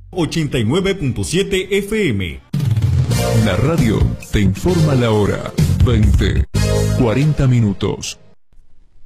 89.7 FM. La radio te informa la hora. 20:40.